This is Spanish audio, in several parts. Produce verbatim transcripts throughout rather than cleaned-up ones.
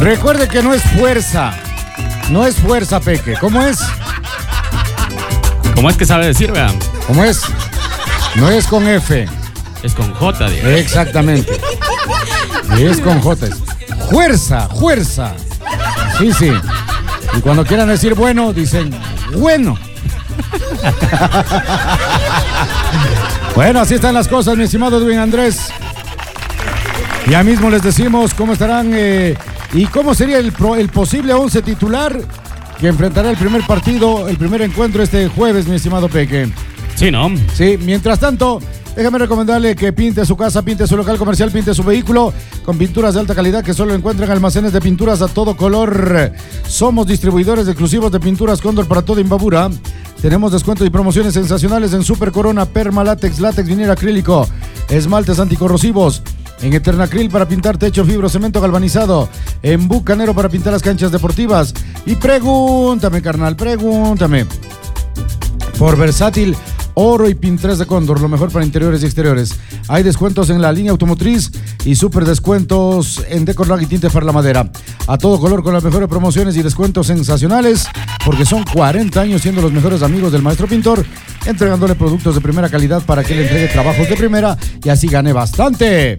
Recuerde que no es fuerza. No es fuerza, Peque. ¿Cómo es? ¿Cómo es que sabe decir, vean? ¿Cómo es? No es con F. Es con J, Diego. Exactamente. Es con J. Es fuerza, fuerza. Sí, sí. Y cuando quieran decir bueno, dicen bueno. Bueno, así están las cosas, mi estimado Edwin Andrés. Ya mismo les decimos cómo estarán eh, y cómo sería el, pro, el posible once titular que enfrentará el primer partido, el primer encuentro este jueves, mi estimado Peque. Sí, ¿no? Sí, mientras tanto, déjame recomendarle que pinte su casa, pinte su local comercial, pinte su vehículo con pinturas de alta calidad que solo encuentran en almacenes de pinturas a todo color. Somos distribuidores exclusivos de pinturas Cóndor para toda Imbabura. Tenemos descuentos y promociones sensacionales en Super Corona, Perma, Látex, Látex, vinil acrílico, esmaltes anticorrosivos. En Eternacril para pintar techo, fibro, cemento galvanizado. En Bucanero para pintar las canchas deportivas. Y pregúntame, carnal, pregúntame. Por Versátil, Oro y Pintres de Cóndor, lo mejor para interiores y exteriores. Hay descuentos en la línea automotriz y super descuentos en Decorlag y Tinte Farla Madera. A todo color con las mejores promociones y descuentos sensacionales, porque son cuarenta años siendo los mejores amigos del maestro pintor, entregándole productos de primera calidad para que le entregue trabajos de primera y así gane bastante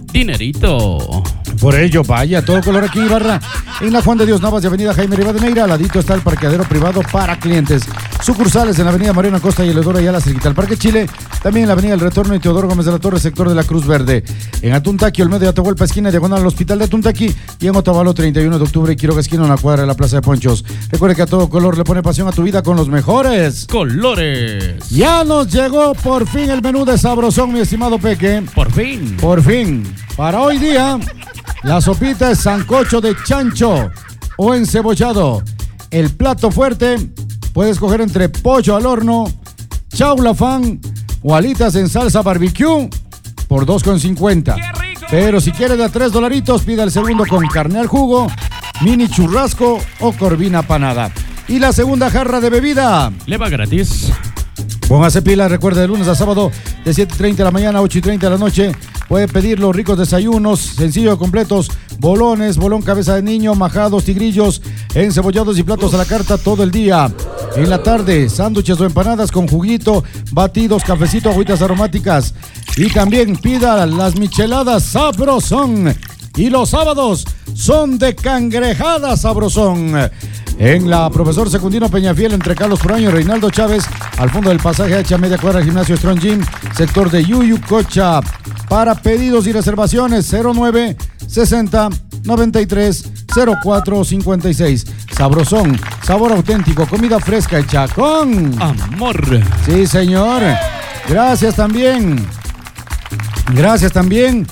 dinerito. Por ello, vaya, a todo color aquí en Ibarra, en la Juan de Dios Navas de Avenida Jaime Rivadeneira. Al ladito está el parqueadero privado para clientes. Sucursales en la Avenida Mariana Costa y Eledora y a la cerquita al Parque Chile. También en la Avenida El Retorno y Teodoro Gómez de la Torre, sector de la Cruz Verde. En Atuntaqui, Olmedo y Atahualpa, esquina diagonal al Hospital de Atuntaqui. Y en Otavalo, treinta y uno de octubre y Quiroga, esquina en la cuadra de la Plaza de Ponchos. Recuerde que a todo color le pone pasión a tu vida con los mejores colores. Ya nos llegó por fin el menú de sabrosón, mi estimado Peque. Por fin. Por fin. Para hoy día, la sopita es sancocho de chancho o encebollado. El plato fuerte, puedes coger entre pollo al horno, chaula fan o alitas en salsa barbecue por dos con cincuenta. Pero si quieres de a tres dolaritos, pida el segundo con carne al jugo, mini churrasco o corvina panada. Y la segunda jarra de bebida le va gratis. Póngase pila, recuerde, de lunes a sábado de siete y treinta de la mañana a ocho y treinta de la noche. Puede pedir los ricos desayunos, sencillos, completos, bolones, bolón cabeza de niño, majados, tigrillos, encebollados y platos a la carta todo el día. En la tarde, sándwiches o empanadas con juguito, batidos, cafecito, agüitas aromáticas. Y también pida las micheladas sabrosón. Y los sábados son de cangrejada sabrosón. En la Profesor Secundino Peñafiel, entre Carlos Proaño y Reinaldo Chávez, al fondo del pasaje H a media cuadra del gimnasio Strong Gym, sector de Yuyucocha. Para pedidos y reservaciones, cero nueve sesenta noventa y tres cero cuatro cincuenta y seis. Sabrosón, sabor auténtico, comida fresca hecha con amor. Sí, señor. Gracias también. Gracias también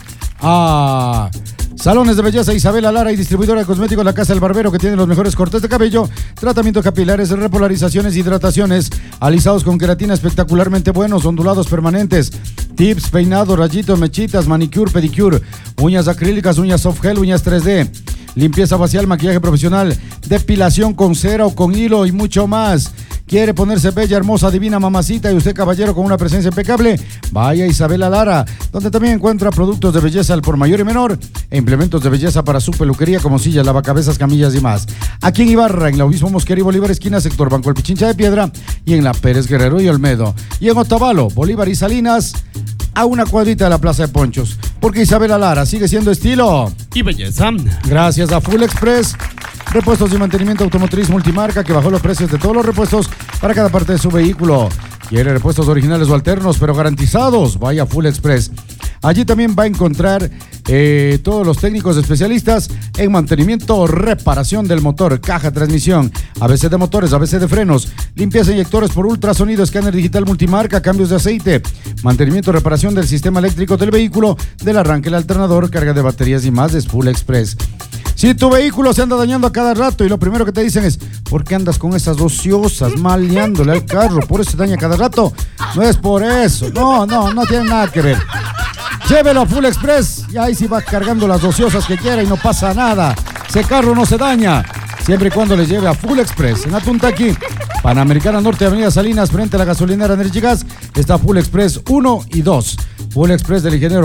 a Salones de Belleza Isabela Lara y distribuidora de cosméticos La Casa del Barbero, que tiene los mejores cortes de cabello, tratamientos capilares, repolarizaciones, hidrataciones, alisados con queratina espectacularmente buenos, ondulados permanentes, tips, peinados, rayitos, mechitas, manicure, pedicure, uñas acrílicas, uñas soft gel, uñas tres D, limpieza facial, maquillaje profesional, depilación con cera o con hilo y mucho más. ¿Quiere ponerse bella, hermosa, divina, mamacita y usted caballero con una presencia impecable? Vaya a Isabela Lara, donde también encuentra productos de belleza al por mayor y menor e implementos de belleza para su peluquería como sillas, lavacabezas, camillas y más. Aquí en Ibarra, en la Obispo Mosquera y Bolívar esquina, sector Banco El Pichincha de Piedra, y en la Pérez Guerrero y Olmedo. Y en Otavalo, Bolívar y Salinas, a una cuadrita de la Plaza de Ponchos. Porque Isabela Lara sigue siendo estilo y belleza. Gracias a Full Express. Repuestos y mantenimiento automotriz multimarca, que bajó los precios de todos los repuestos para cada parte de su vehículo. ¿Quiere repuestos originales o alternos, pero garantizados? Vaya a Full Express. Allí también va a encontrar eh, todos los técnicos especialistas en mantenimiento o reparación del motor, caja, transmisión, A B C de motores, A B C de frenos, limpieza de inyectores por ultrasonido, escáner digital multimarca, cambios de aceite, mantenimiento, reparación del sistema eléctrico del vehículo, del arranque, el alternador, carga de baterías y más. Es Full Express. Si tu vehículo se anda dañando a cada rato y lo primero que te dicen es ¿por qué andas con esas ociosas maleándole al carro? Por eso se daña cada rato. No es por eso. No, no, no tiene nada que ver. Llévelo a Full Express y ahí sí va cargando las ociosas que quiera y no pasa nada. Ese carro no se daña. Siempre y cuando le lleve a Full Express. En Atuntaqui, Panamericana Norte, Avenida Salinas, frente a la gasolinera Energy Gas, está Full Express uno y dos. Full Express del ingeniero